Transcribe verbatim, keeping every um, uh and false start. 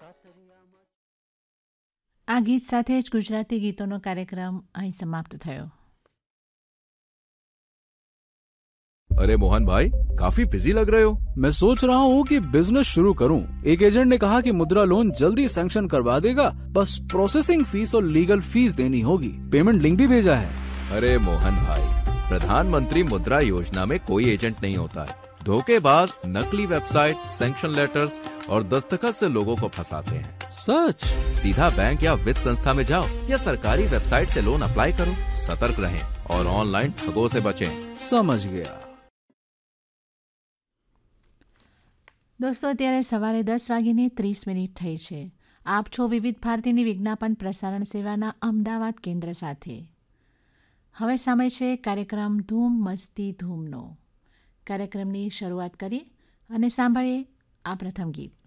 આ ગીત સાથે જ ગુજરાતી ગીતોનો કાર્યક્રમ અહીં સમાપ્ત થયો. अरे मोहन भाई, काफी बिजी लग रहे हो. मैं सोच रहा हूँ कि बिजनेस शुरू करूँ. एक एजेंट ने कहा कि मुद्रा लोन जल्दी सैंक्शन करवा देगा, बस प्रोसेसिंग फीस और लीगल फीस देनी होगी. पेमेंट लिंक भी भेजा है. अरे मोहन भाई, प्रधानमंत्री मुद्रा योजना में कोई एजेंट नहीं होता है. धोखेबाज नकली वेबसाइट, सैंक्शन लेटर्स और दस्तखत से लोगों को फंसाते हैं. सच? सीधा बैंक या वित्त संस्था में जाओ या सरकारी वेबसाइट से लोन अप्लाई करो. सतर्क रहें और ऑनलाइन ठगों से बचें. समझ गया. દોસ્તો, અત્યારે સવારે દસ વાગીને ત્રીસ મિનિટ થઈ છે. આપ છો વિવિધ ભારતીની વિજ્ઞાપન પ્રસારણ સેવાના અમદાવાદ કેન્દ્ર સાથે. હવે સમય છે કાર્યક્રમ ધૂમ મસ્તી ધૂમનો. કાર્યક્રમની શરૂઆત કરીએ અને સાંભળીએ આ પ્રથમ ગીત.